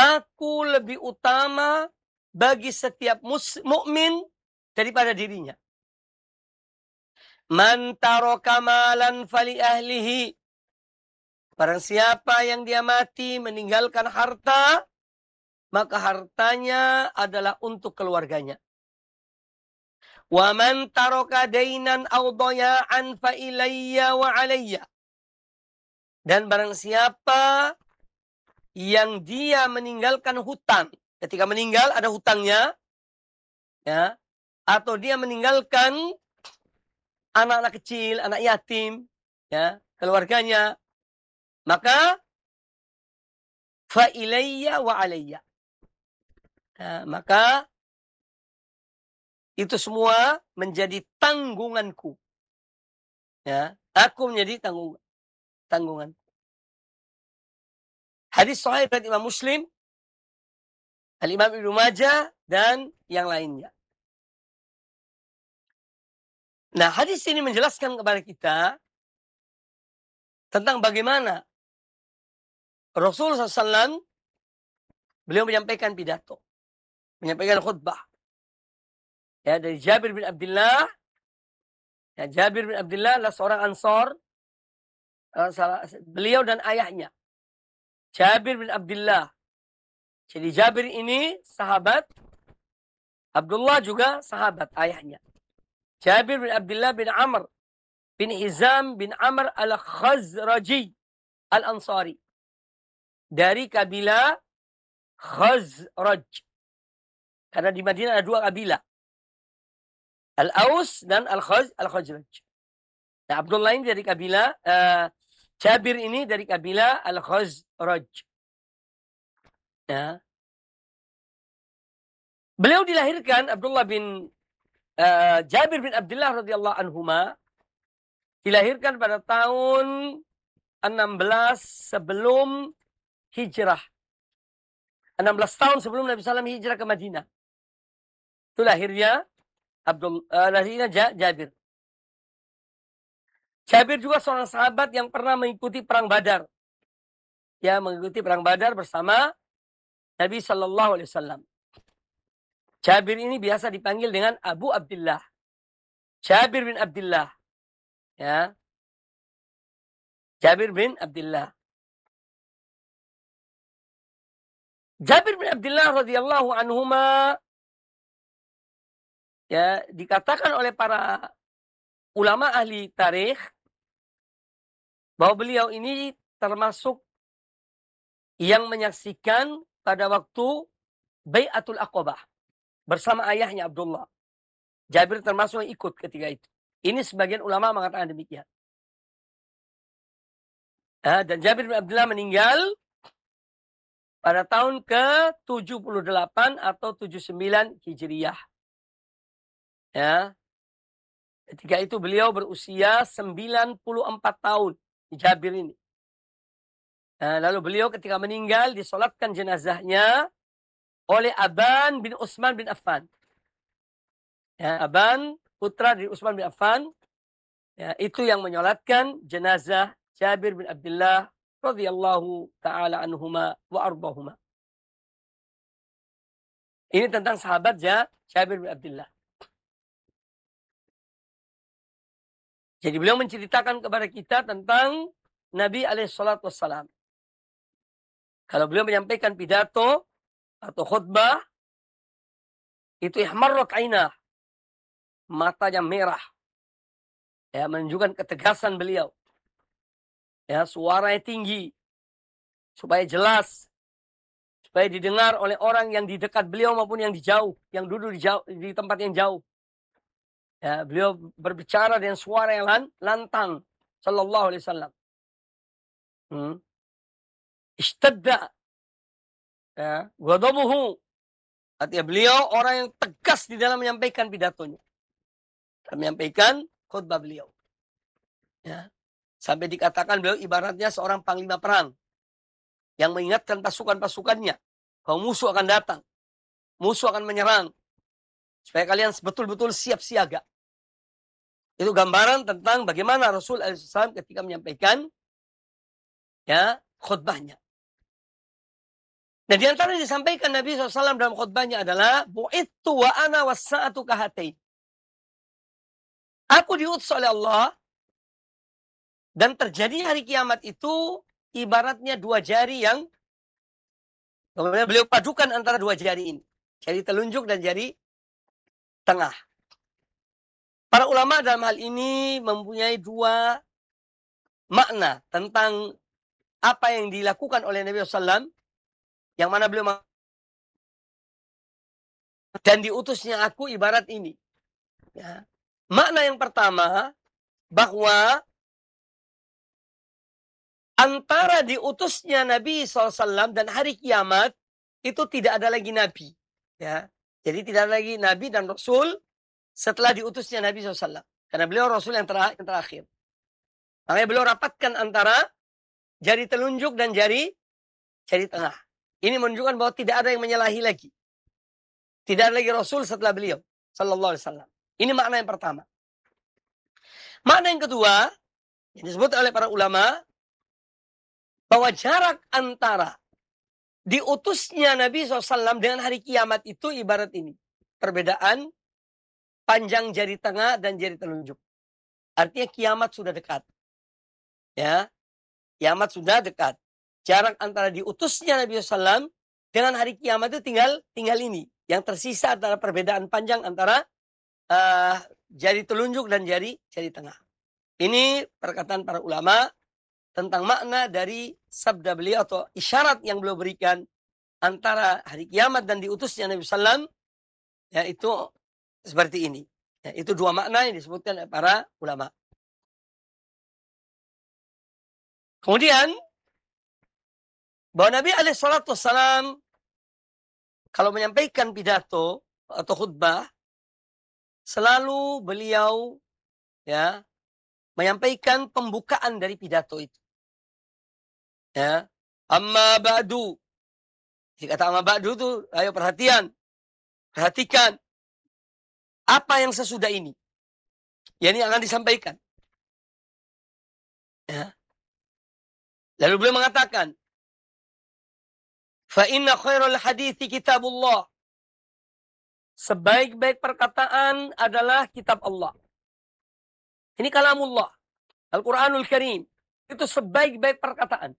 aku lebih utama bagi setiap mukmin daripada dirinya. Man taraka malan fali ahlihi. Barang siapa yang dia mati meninggalkan harta, maka hartanya adalah untuk keluarganya. Wa man taraka dainan aw daya'an fa ilayya wa alayya. Dan barang siapa yang dia meninggalkan hutang, ketika meninggal ada hutangnya, ya, atau dia meninggalkan anak-anak kecil, anak yatim, ya, keluarganya, maka fa ilayya wa alayya. Nah, maka itu semua menjadi tanggunganku. Ya, aku menjadi tanggungan. Hadis sahih dari Imam Muslim, Al-Imam Ibnu Majah, dan yang lainnya. Nah, hadis ini menjelaskan kepada kita tentang bagaimana Rasulullah SAW, beliau menyampaikan pidato, menyampaikan khutbah. Ya, dari Jabir bin Abdullah. Ya, Jabir bin Abdullah adalah seorang Ansor. Beliau dan ayahnya, Jabir bin Abdullah. Jadi Jabir ini sahabat, Abdullah juga sahabat ayahnya. Jabir bin Abdullah bin Amr bin Hizam bin Amr al-Khazraji al-Ansari. Dari kabilah Khazraj. Karena di Madinah ada dua kabilah. Al-Aus dan Al-Khazraj. Nah, Abdullah ini dari kabilah, Jabir ini dari kabilah Al-Khazraj. Ya. Beliau dilahirkan, Abdullah bin Jabir bin Abdullah radhiyallahu anhuma, dilahirkan pada tahun 16 sebelum hijrah. 16 tahun sebelum Nabi SAW hijrah ke Madinah. Itu lahirnya lahirnya Jabir. Jabir juga seorang sahabat yang pernah mengikuti perang Badar. Ya, mengikuti perang Badar bersama Nabi Sallallahu Alaihi Wasallam. Jabir ini biasa dipanggil dengan Abu Abdullah. Jabir bin Abdullah. Ya. Jabir bin Abdullah. Jabir bin Abdullah radhiyallahu anhuma, ya, dikatakan oleh para ulama ahli tarikh bahwa beliau ini termasuk yang menyaksikan pada waktu Bai'atul Aqabah bersama ayahnya Abdullah. Jabir termasuk yang ikut ketika itu. Ini sebagian ulama mengatakan demikian. Dan Jabir bin Abdullah meninggal pada tahun ke-78 atau 79 Hijriyah. Ya. Ketika itu beliau berusia 94 tahun. Jabir ini. Lalu beliau ketika meninggal disolatkan jenazahnya oleh Aban bin Utsman bin Affan. Ya, Aban, putra dari Utsman bin Affan, ya, itu yang menyolatkan jenazah Jabir bin Abdullah radhiyallahu taala anhuma wa ardahuma. Ini tentang sahabat Jabir bin Abdullah. Jadi beliau menceritakan kepada kita tentang Nabi alaihissalatu wassalam. Kalau beliau menyampaikan pidato atau khutbah, itu ihmarrat ainah, matanya merah, ya, menunjukkan ketegasan beliau. Ya, suaranya tinggi supaya jelas, supaya didengar oleh orang yang di dekat beliau maupun yang di jauh, yang duduk di tempat yang jauh. Ya, beliau berbicara dengan suara yang lantang, sallallahu alaihi wasallam. Ishtadda, ya, ghadabuhu. Artinya beliau orang yang tegas di dalam menyampaikan pidatonya. Dan menyampaikan khutbah beliau. Ya. Sampai dikatakan beliau ibaratnya seorang panglima perang. Yang mengingatkan pasukan-pasukannya. Bahwa musuh akan datang. Musuh akan menyerang. Supaya kalian betul-betul siap siaga. Itu gambaran tentang bagaimana Rasul SAW ketika menyampaikan, ya, khutbahnya. Nah, di antara yang disampaikan Nabi SAW dalam khutbahnya adalah bu'ittu wa ana wassa'atu kahatain. Aku diutus oleh Allah dan terjadi hari kiamat itu ibaratnya dua jari yang kemudian beliau padukan antara dua jari ini. Jari telunjuk dan jari tengah. Para ulama dalam hal ini mempunyai dua makna tentang apa yang dilakukan oleh Nabi SAW. Yang mana beliau dan diutusnya aku ibarat ini. Ya. Makna yang pertama, bahwa antara diutusnya Nabi SAW dan hari kiamat, itu tidak ada lagi Nabi. Ya. Jadi tidak ada lagi Nabi dan Rasul setelah diutusnya Nabi SAW. Karena beliau Rasul yang terakhir. Makanya beliau rapatkan antara jari telunjuk dan jari tengah. Ini menunjukkan bahwa tidak ada yang menyalahi lagi. Tidak ada lagi Rasul setelah beliau. Sallallahu Alaihi Wasallam. Ini makna yang pertama. Makna yang kedua, yang disebut oleh para ulama, bahwa jarak antara diutusnya Nabi SAW dengan hari kiamat itu ibarat ini. Perbedaan panjang jari tengah dan jari telunjuk. Artinya kiamat sudah dekat. Ya, kiamat sudah dekat. Jarak antara diutusnya Nabi SAW dengan hari kiamat itu tinggal ini. Yang tersisa adalah perbedaan panjang antara jari telunjuk dan jari tengah. Ini perkataan para ulama tentang makna dari sabda beliau atau isyarat yang beliau berikan antara hari kiamat dan diutusnya Nabi SAW, yaitu seperti ini. Ya, itu dua makna yang disebutkan oleh para ulama. Kemudian, bahwa Nabi SAW kalau menyampaikan pidato atau khutbah, selalu beliau menyampaikan pembukaan dari pidato itu. Ya, amma ba'du. Jika kata amma ba'du itu, ayo perhatikan apa yang sesudah ini. Yang ini akan disampaikan. Ya. Lalu beliau mengatakan, fa inna khairul hadithi kitabullah. Sebaik-baik perkataan adalah kitab Allah. Ini kalamullah. Al-Quranul Karim. Itu sebaik-baik perkataan.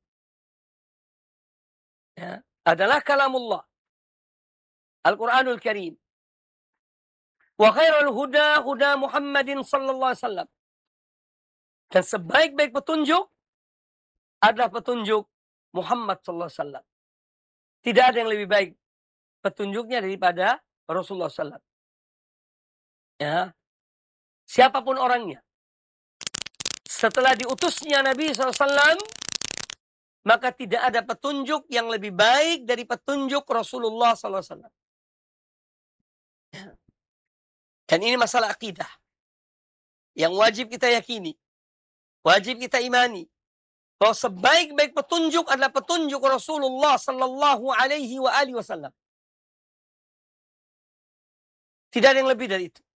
Ya. Adalah kalamullah. Al-Quranul Karim. Wa khairul huda Muhammadin sallallahu alaihi wasallam. Dan sebaik-baik petunjuk adalah petunjuk Muhammad sallallahu alaihi wasallam. Tidak ada yang lebih baik petunjuknya daripada Rasulullah SAW. Ya. Siapapun orangnya. Setelah diutusnya Nabi SAW, maka tidak ada petunjuk yang lebih baik dari petunjuk Rasulullah SAW. Ya. Dan ini masalah akidah. Yang wajib kita yakini. Wajib kita imani. Bahwa sebaik-baik petunjuk adalah petunjuk Rasulullah Sallallahu Alaihi Wasallam. Tidak ada yang lebih dari itu.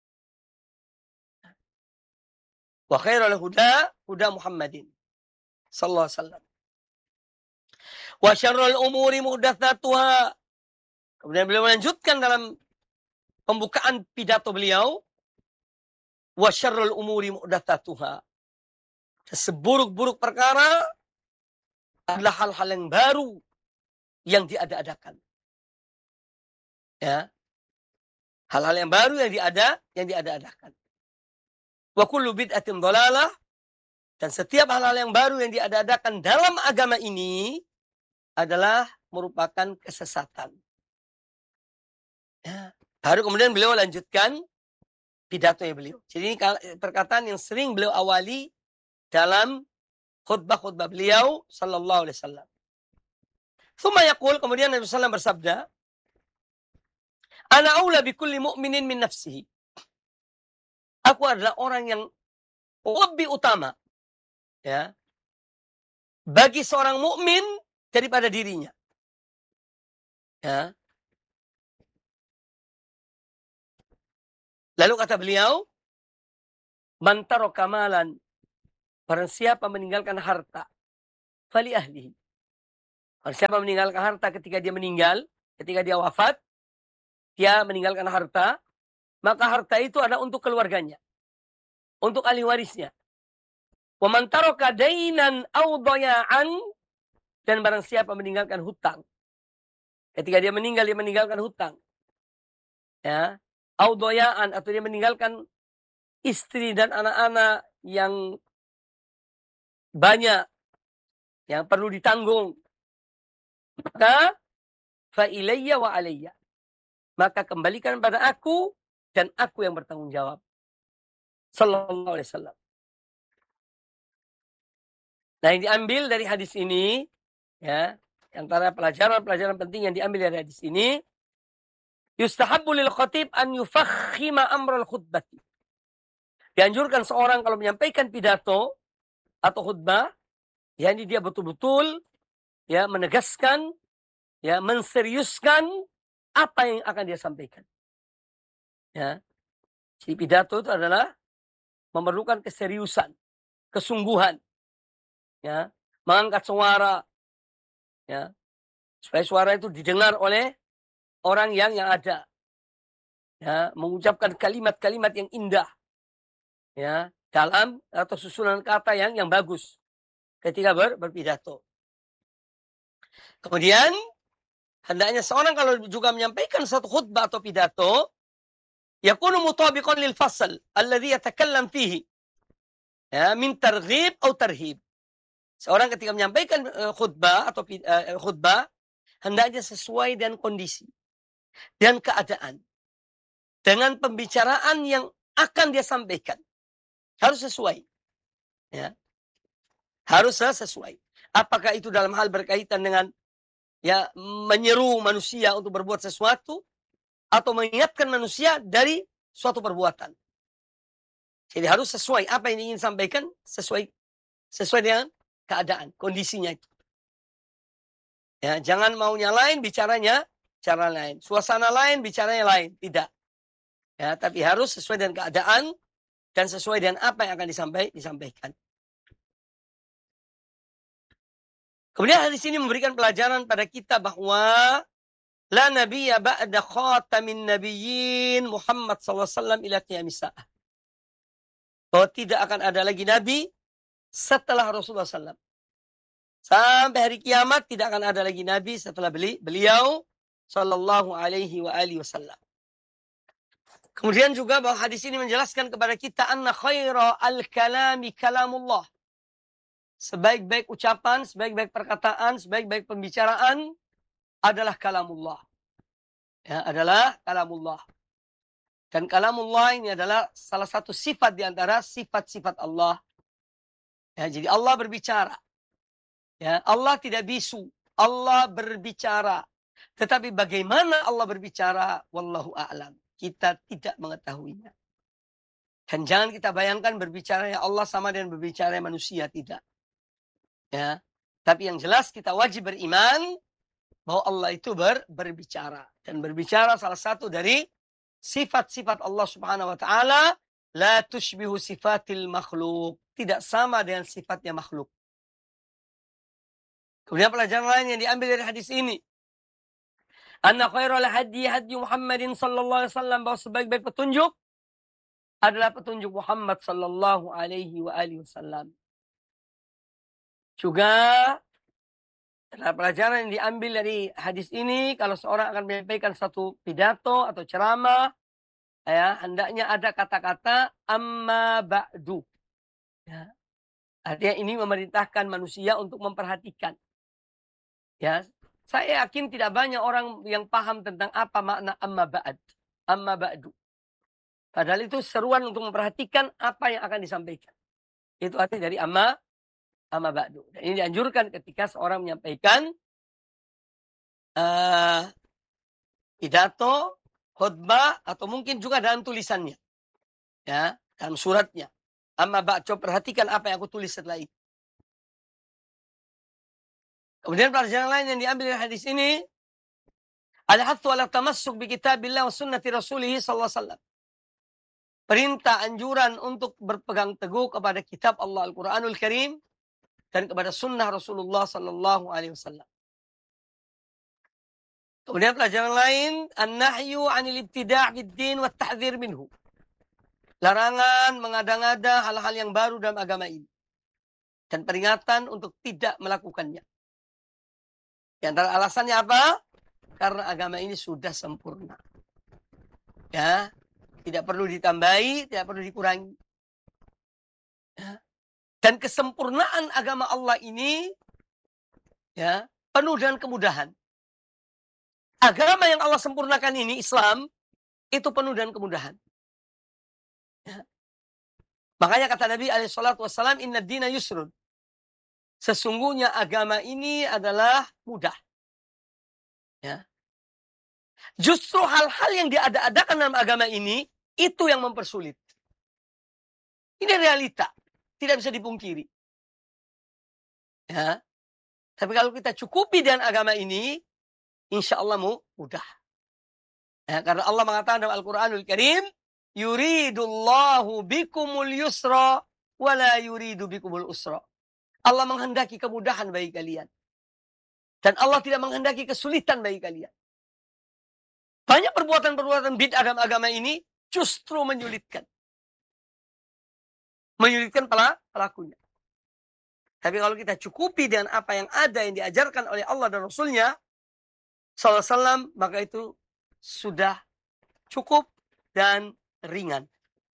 Wa khairul huda Muhammadin sallallahu alaihi wasallam. Wa syarrul umuri muhdatsatuha. Kemudian beliau melanjutkan dalam pembukaan pidato beliau, wa syarrul umuri muhdatsatuha. Seburuk-buruk perkara adalah hal-hal yang baru yang diada-adakan. Ya. Hal-hal yang baru yang diada-adakan. Wa kullu bid'atin dhalalah, dan setiap hal-hal yang baru yang diada-adakan dalam agama ini adalah merupakan kesesatan. Ya. Baru kemudian beliau lanjutkan pidatonya beliau. Jadi ini perkataan yang sering beliau awali dalam khutbah-khutbah beliau sallallahu alaihi wasallam. Tsumma yaqul, kemudian Nabi sallallahu alaihi wasallam bersabda, ana aula bi kulli mu'minin min nafsihi. Aku adalah orang yang lebih utama, ya, bagi seorang mukmin daripada dirinya. Ya. Lalu kata beliau, man taraka malan, barang siapa meninggalkan harta, fali ahlihi, Siapa meninggalkan harta ketika dia meninggal, ketika dia wafat, dia meninggalkan harta, maka harta itu adalah untuk keluarganya, untuk ahli warisnya. Wa man taraka dainan aw daya'an, dan barang siapa meninggalkan hutang. Ketika dia meninggal, dia meninggalkan hutang. Ya, aw daya'an, atau dia meninggalkan istri dan anak-anak yang banyak, yang perlu ditanggung. Maka fa ilayya wa alayya. Maka kembalikan pada aku dan aku yang bertanggung jawab. Sallallahu alaihi wasallam. Nah, yang diambil dari hadis ini, ya, antara pelajaran-pelajaran penting yang diambil dari hadis ini, yustahabbu lil khatib an yufakhima amral khutbati. Dianjurkan seorang kalau menyampaikan pidato atau khutbah, yakni dia betul-betul ya menegaskan, ya menseriuskan apa yang akan dia sampaikan. Ya. Si pidato itu adalah memerlukan keseriusan, kesungguhan, ya, mengangkat suara, ya, supaya suara itu didengar oleh orang yang ada, ya, mengucapkan kalimat-kalimat yang indah, ya, dalam atau susunan kata yang bagus ketika berpidato. Kemudian hendaknya seorang kalau juga menyampaikan satu khutbah atau pidato, yakunu mutabiqan lil fasl alladhi yatakallam fihi, ya, min targhib atau tarhib. Seorang ketika menyampaikan khutbah atau khutbah, hendaknya sesuai dengan kondisi dan keadaan, dengan pembicaraan yang akan dia sampaikan. Harus sesuai. Ya. Harus sesuai. Apakah itu dalam hal berkaitan dengan ya menyeru manusia untuk berbuat sesuatu, atau mengingatkan manusia dari suatu perbuatan. Jadi harus sesuai apa yang ingin sampaikan, sesuai dengan keadaan, kondisinya itu. Ya, jangan maunya lain, bicaranya cara lain. Suasana lain, bicaranya lain. Tidak. Ya, tapi harus sesuai dengan keadaan dan sesuai dengan apa yang akan disampaikan. Kemudian hadis ini memberikan pelajaran pada kita bahwa la nabiyya ba'da khatamin nabiyyin Muhammad sallallahu alaihi wasallam ila qiyamis saah. Bahwa tidak akan ada lagi nabi setelah Rasulullah SAW. Sampai hari kiamat tidak akan ada lagi nabi setelah beliau sallallahu alaihi wasallam. Kemudian juga bahwa hadis ini menjelaskan kepada kita anna khaira al-kalami kalamullah. Sebaik-baik ucapan, sebaik-baik perkataan, sebaik-baik pembicaraan adalah kalamullah. Ya, adalah kalamullah. Dan kalamullah ini adalah salah satu sifat di antara sifat-sifat Allah. Ya, jadi Allah berbicara. Ya, Allah tidak bisu. Allah berbicara. Tetapi bagaimana Allah berbicara? Wallahu a'lam. Kita tidak mengetahuinya. Dan jangan kita bayangkan berbicaranya Allah sama dengan berbicara manusia. Tidak. Ya. Tapi yang jelas kita wajib beriman bahwa Allah itu berbicara. Dan berbicara salah satu dari sifat-sifat Allah subhanahu wa ta'ala. La tushbihu sifatil makhluk. Tidak sama dengan sifatnya makhluk. Kemudian pelajaran lain yang diambil dari hadis ini. Anna khairal hadi Muhammadin sallallahu alaihi wasallam, bahwa sebaik-baik petunjuk adalah petunjuk Muhammad sallallahu alaihi wasallam. Juga adalah pelajaran yang diambil dari hadis ini, kalau seorang akan menyampaikan satu pidato atau ceramah, ya, hendaknya ada kata-kata amma ba'du. Ya. Artinya ini memerintahkan manusia untuk memperhatikan. Ya, saya yakin tidak banyak orang yang paham tentang apa makna amma ba'd, amma ba'du. Padahal itu seruan untuk memperhatikan apa yang akan disampaikan. Itu arti dari amma ba'du. Dan ini dianjurkan ketika seorang menyampaikan pidato, khutbah, atau mungkin juga dalam tulisannya. Ya, dalam suratnya. Amma ba'du, perhatikan apa yang aku tulis setelah itu. Kemudian pelajaran lain yang diambil dari hadis ini, al-hathu ala tamassuk bi kitabillah wa sunnati rasulih sallallahu alaihi wasallam. Perintah anjuran untuk berpegang teguh kepada kitab Allah Al-Quranul Karim dan kepada sunnah Rasulullah sallallahu alaihi wasallam. Kemudian pelajaran lain, an-nahyu 'anil ibtida' fid-din wa at-tahdhir minhu. Larangan mengada-ngada hal-hal yang baru dalam agama ini dan peringatan untuk tidak melakukannya. Di antara alasannya apa? Karena agama ini sudah sempurna. Ya, tidak perlu ditambahi, tidak perlu dikurangi. Ya. Dan kesempurnaan agama Allah ini ya, penuh dengan kemudahan. Agama yang Allah sempurnakan ini, Islam, itu penuh dengan kemudahan. Ya. Makanya kata Nabi SAW, inna dina yusrun. Sesungguhnya agama ini adalah mudah. Ya. Justru hal-hal yang diada-adakan dalam agama ini, itu yang mempersulit. Ini realita. Tidak bisa dipungkiri. Ya. Tapi kalau kita cukupi dengan agama ini, insya Allah mudah. Ya, karena Allah mengatakan dalam Al-Quranul Karim, yuridullahu bikumul yusra, wala yuridu bikumul usra. Allah menghendaki kemudahan bagi kalian. Dan Allah tidak menghendaki kesulitan bagi kalian. Banyak perbuatan-perbuatan bid'ah dalam agama ini justru menyulitkan. Menyulitkan pelakunya. Tapi kalau kita cukupi dengan apa yang ada yang diajarkan oleh Allah dan Rasulnya SAW, maka itu sudah cukup dan ringan.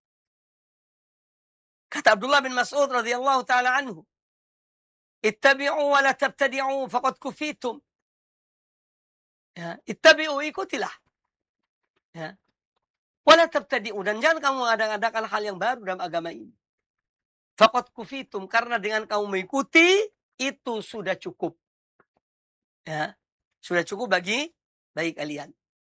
Kata Abdullah bin Mas'ud radhiyallahu taala anhu, ittabi'u wa la tabtadi'u faqad kufitum. Ya, ittabi'u, ikutilah. Ya. Wa la tabtadi'u, dan jangan kamu mengadakan hal yang baru dalam agama ini. Faqad kufitum, karena dengan kamu mengikuti itu sudah cukup. Ya. Sudah cukup bagi kalian.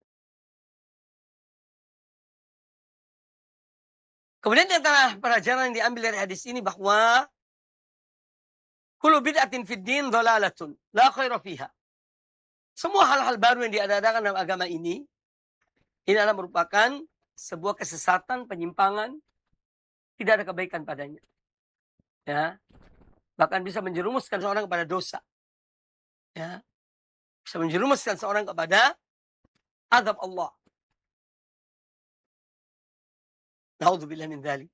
Kemudian di antara pelajaran yang diambil dari hadis ini bahwa kullu bid'atin fid din dhalalatun la khaira fiha. Semua hal-hal baru yang diadakan dalam agama ini adalah merupakan sebuah kesesatan, penyimpangan, tidak ada kebaikan padanya. Ya. Bahkan bisa menjerumuskan seorang kepada dosa. Ya. Bisa menjerumuskan seorang kepada azab Allah. Na'udzubillah min dzalik.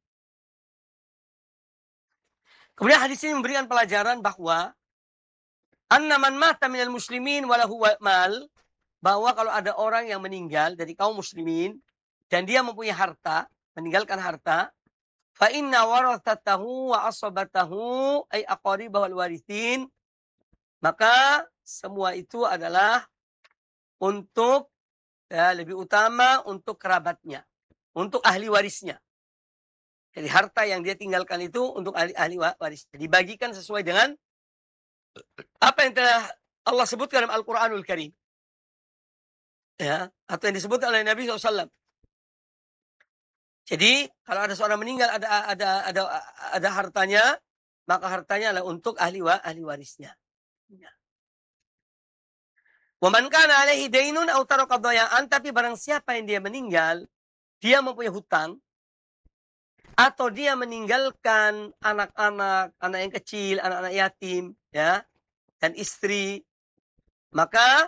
Kemudian hadis ini memberikan pelajaran bahwa anna man mata minal muslimin walahu mal, bahwa kalau ada orang yang meninggal dari kaum muslimin dan dia mempunyai harta, meninggalkan harta, fa inna warathatahu wa asabatahu ay aqaribahu wal warithin, maka semua itu adalah untuk lebih utama untuk kerabatnya, untuk ahli warisnya. Jadi harta yang dia tinggalkan itu untuk ahli warisnya. Dibagikan sesuai dengan apa yang telah Allah sebutkan dalam Al-Quranul Karim. Ya, atau yang disebut oleh Nabi SAW. Jadi kalau ada seorang meninggal ada hartanya, maka hartanya adalah untuk ahli warisnya. Ya. Wa man kana alaihi dainun aw taraka dhaya'an, tapi barang siapa yang dia meninggal, dia mempunyai hutang, atau dia meninggalkan anak-anak, anak yang kecil, anak-anak yatim, ya, dan istri, maka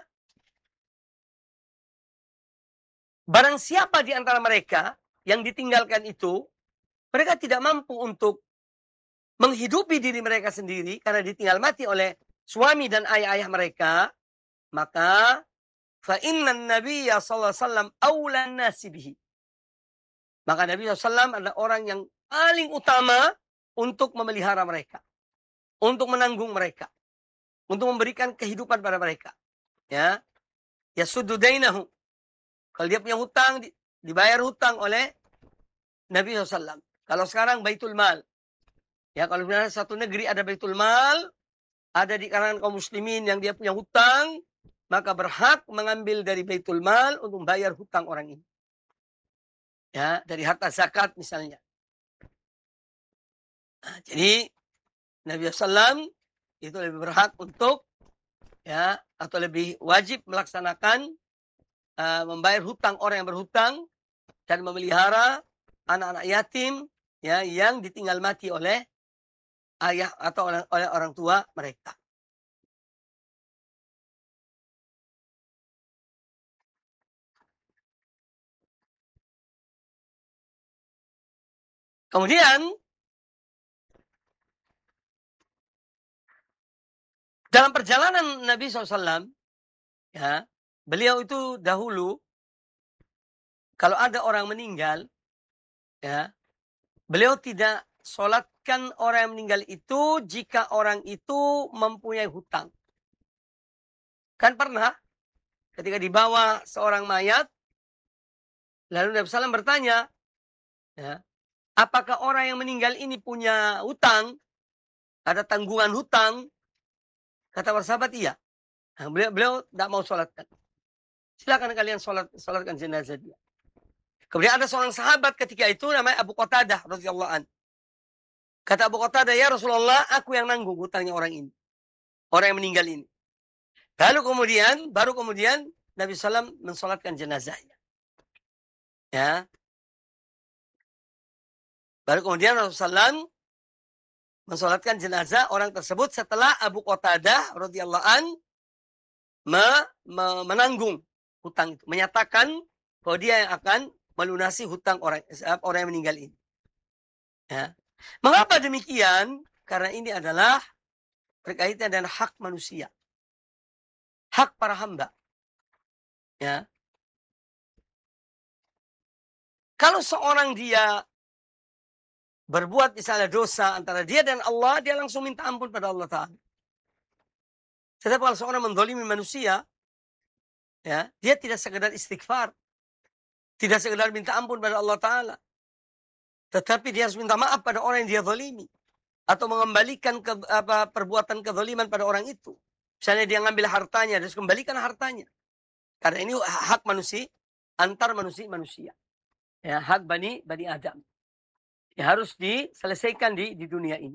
barang siapa di antara mereka yang ditinggalkan itu, mereka tidak mampu untuk menghidupi diri mereka sendiri karena ditinggal mati oleh suami dan ayah-ayah mereka, maka fa innan nabiyya sallallahu alaihi wasallam aulan nasi bihi. Maka Nabi SAW adalah orang yang paling utama untuk memelihara mereka, untuk menanggung mereka, untuk memberikan kehidupan pada mereka. Ya, yasuddu dainahu. Kalau dia punya hutang, dibayar hutang oleh Nabi SAW. Kalau sekarang Baitul Mal. Ya, kalau misalnya satu negeri ada Baitul Mal, ada di kalangan kaum muslimin yang dia punya hutang, maka berhak mengambil dari Baitul Mal untuk membayar hutang orang ini. Ya, dari harta zakat misalnya. Nah, jadi Nabi SAW itu lebih berhak untuk ya, atau lebih wajib melaksanakan membayar hutang orang yang berhutang dan memelihara anak-anak yatim ya yang ditinggal mati oleh ayah atau oleh orang tua mereka. Kemudian dalam perjalanan Nabi SAW, ya, beliau itu dahulu kalau ada orang meninggal, ya, beliau tidak sholatkan orang yang meninggal itu jika orang itu mempunyai hutang. Kan pernah ketika dibawa seorang mayat, lalu Nabi SAW bertanya, ya, apakah orang yang meninggal ini punya hutang? Ada tanggungan hutang? Kata para sahabat, iya. Nah, beliau tidak mau sholatkan. Silakan kalian sholatkan jenazah dia. Kemudian ada seorang sahabat ketika itu namanya Abu Qatadah radhiyallahu an. Kata Abu Qatadah, ya Rasulullah, aku yang nanggung hutangnya orang ini. Orang yang meninggal ini. Baru kemudian Nabi SAW mensolatkan jenazahnya. Ya. Baru kemudian Rasulullah SAW mensolatkan jenazah orang tersebut setelah Abu Qatadah radhiyallahu an menanggung hutang itu, menyatakan bahwa dia yang akan melunasi hutang orang yang meninggal ini. Ya. Mengapa demikian? Karena ini adalah berkaitan dengan hak manusia, hak para hamba. Ya. Kalau seorang dia berbuat misalnya dosa antara dia dan Allah, dia langsung minta ampun pada Allah Ta'ala. Tetapi kalau seorang mendolimi manusia, ya, dia tidak sekedar istighfar, tidak sekedar minta ampun pada Allah Ta'ala, tetapi dia harus minta maaf pada orang yang dia zalimi, atau mengembalikan perbuatan kezaliman pada orang itu. Misalnya dia ngambil hartanya, dia harus kembalikan hartanya. Karena ini hak manusia, antar manusia. Ya, hak Bani Adam. Ya, harus diselesaikan di dunia ini.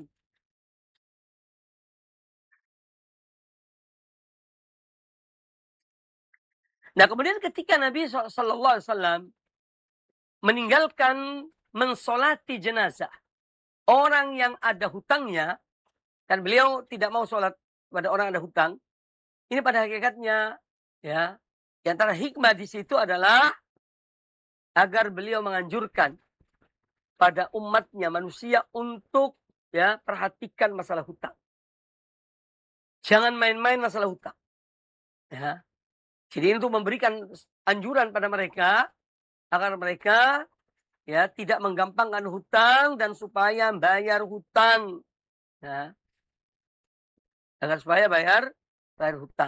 Nah, kemudian ketika Nabi SAW meninggalkan mensolati jenazah orang yang ada hutangnya, kan beliau tidak mau sholat pada orang yang ada hutang. Ini pada hakikatnya, ya, di antara hikmah di situ adalah agar beliau menganjurkan pada umatnya manusia untuk, ya, perhatikan masalah hutang. Jangan main-main masalah hutang. Ya. Jadi untuk memberikan anjuran pada mereka agar mereka, ya, tidak menggampangkan hutang dan supaya bayar hutang. Ya. Agar supaya bayar hutang.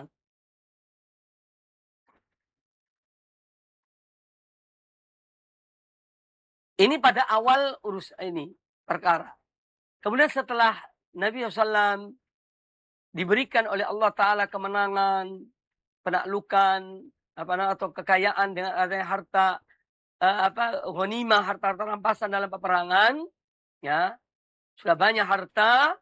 Ini pada awal urus ini perkara. Kemudian setelah Nabi SAW diberikan oleh Allah Ta'ala kemenangan, penaklukan, atau kekayaan dengan adanya harta, ghanimah, harta rampasan dalam peperangan, ya, sudah banyak harta,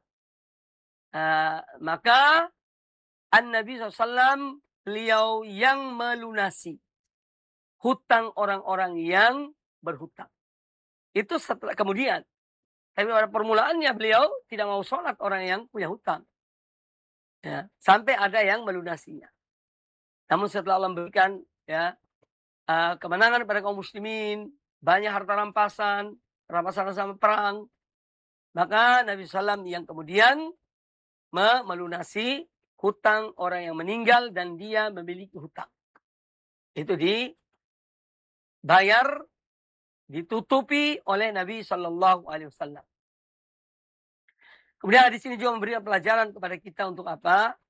maka An-Nabi SAW beliau yang melunasi hutang orang-orang yang berhutang. Itu setelah kemudian. Tapi pada permulaannya beliau tidak mau sholat orang yang punya hutang. Ya, sampai ada yang melunasinya. Namun setelah Allah memberikan, ya, kemenangan pada kaum muslimin, banyak harta rampasan sama perang, maka Nabi SAW yang kemudian melunasi hutang orang yang meninggal dan dia memiliki hutang. Itu dibayar, ditutupi oleh Nabi SAW. Kemudian di sini juga memberikan pelajaran kepada kita untuk apa?